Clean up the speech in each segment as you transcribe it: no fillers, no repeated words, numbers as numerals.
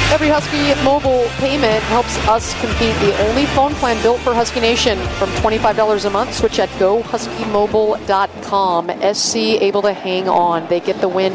Every Husky mobile payment helps us compete. The only phone plan built for Husky Nation. From $25 a month, switch at GoHuskyMobile.com. SC able to hang on. They get the win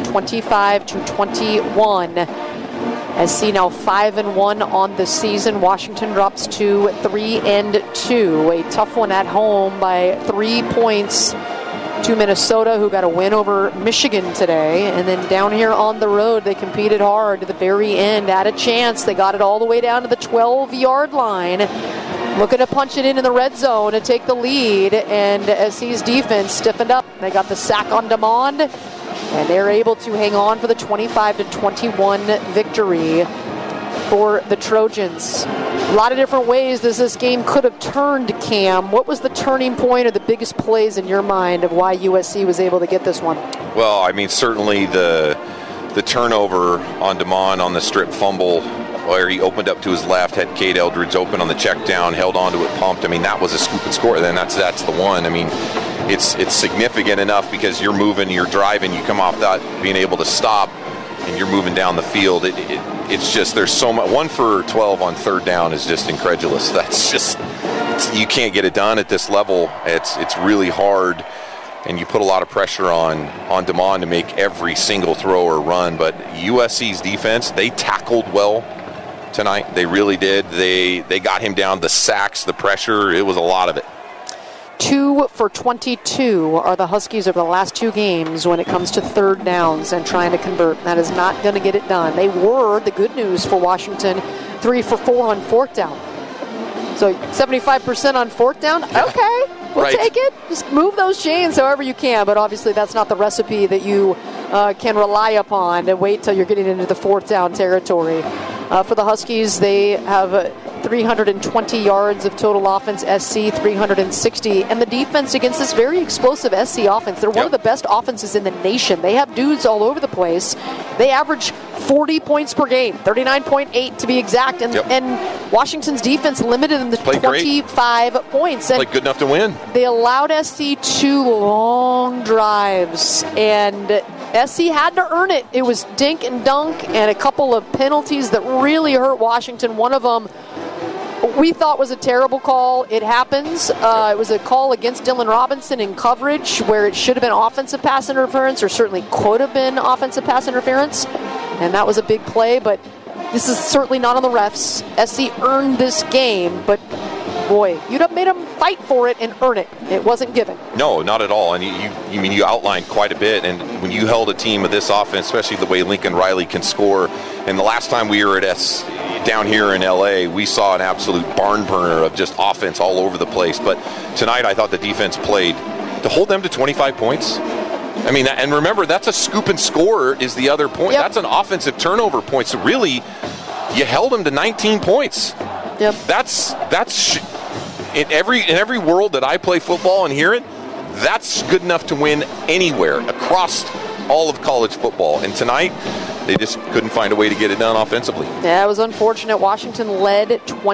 25-21. SC now 5-1 on the season. Washington drops to 3-2. A tough one at home by 3 points to Minnesota, who got a win over Michigan today. And then down here on the road, they competed hard to the very end, had a chance. They got it all the way down to the 12-yard line, looking to punch it in the red zone to take the lead. And SC's defense stiffened up. They got the sack on Demond, and they're able to hang on for the 25-21 victory for the Trojans. A lot of different ways this game could have turned, Cam. What was the turning point or the biggest plays in your mind of why USC was able to get this one? Well, I mean, certainly the turnover on Demond on the strip fumble, where he opened up to his left, had Cade Eldridge open on the check down, held onto it, pumped. I mean, that was a scoop and score. Then that's the one. I mean, it's significant enough because you're moving, you're driving, you come off that being able to stop, and you're moving down the field. It's just, there's so much. 1 for 12 on third down is just incredulous. That's just, you can't get it done at this level. It's really hard, and you put a lot of pressure on Demond to make every single throw or run. But USC's defense, they tackled well tonight. They really did. They got him down. The sacks, the pressure, it was a lot of it. 2 for 22 are the Huskies over the last 2 games when it comes to third downs and trying to convert. That is not going to get it done. They were, the good news for Washington, 3 for 4 on fourth down. So 75% on fourth down? Okay, we'll take it. Just move those chains however you can, but obviously that's not the recipe that you can rely upon to wait till you're getting into the fourth down territory. For the Huskies, they have 320 yards of total offense, SC 360. And the defense against this very explosive SC offense, they're one of the best offenses in the nation. They have dudes all over the place. They average 40 points per game, 39.8 to be exact. And Washington's defense limited them to 25 points. And good enough to win. They allowed SC 2 long drives, and SC had to earn it. It was dink and dunk and a couple of penalties that really hurt Washington. One of them we thought was a terrible call. It happens. It was a call against Dylan Robinson in coverage where it should have been offensive pass interference, or certainly could have been offensive pass interference, and that was a big play. But this is certainly not on the refs. SC earned this game, but boy, you'd have made them fight for it and earn it. It wasn't given. No, not at all. And you outlined quite a bit. And when you held a team of this offense, especially the way Lincoln Riley can score, and the last time we were at down here in LA, we saw an absolute barn burner of just offense all over the place. But tonight, I thought the defense played to hold them to 25 points. I mean, and remember, that's a scoop and score is the other point. That's an offensive turnover point. So really, you held them to 19 points. Yep. That's in every world that I play football and hear it, that's good enough to win anywhere across all of college football. And tonight, they just couldn't find a way to get it done offensively. Yeah, it was unfortunate. Washington led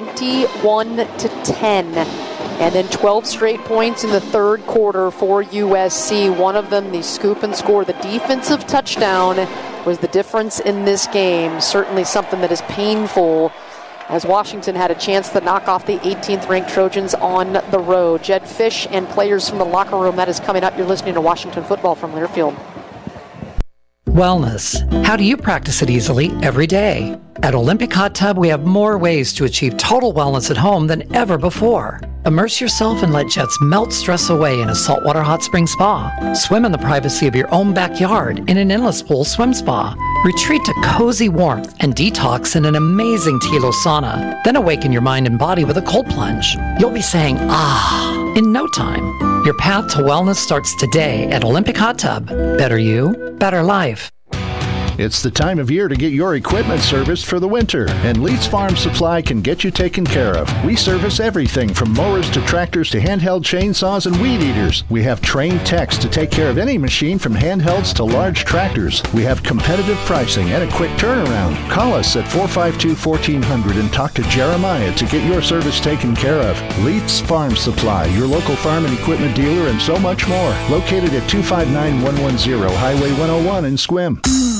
21-10. And then 12 straight points in the third quarter for USC. One of them, the scoop and score. The defensive touchdown was the difference in this game. Certainly something that is painful, as Washington had a chance to knock off the 18th-ranked Trojans on the road. Jed Fish and players from the locker room. That is coming up. You're listening to Washington Football from Learfield. Wellness. How do you practice it easily every day? At Olympic Hot Tub, we have more ways to achieve total wellness at home than ever before. Immerse yourself and let jets melt stress away in a saltwater hot spring spa. Swim in the privacy of your own backyard in an endless pool swim spa. Retreat to cozy warmth and detox in an amazing Tilo sauna. Then awaken your mind and body with a cold plunge. You'll be saying, ah, in no time. Your path to wellness starts today at Olympic Hot Tub. Better you, better life. It's the time of year to get your equipment serviced for the winter, and Leeds Farm Supply can get you taken care of. We service everything from mowers to tractors to handheld chainsaws and weed eaters. We have trained techs to take care of any machine from handhelds to large tractors. We have competitive pricing and a quick turnaround. Call us at 452-1400 and talk to Jeremiah to get your service taken care of. Leeds Farm Supply, your local farm and equipment dealer, and so much more. Located at 259-110 Highway 101 in Sequim.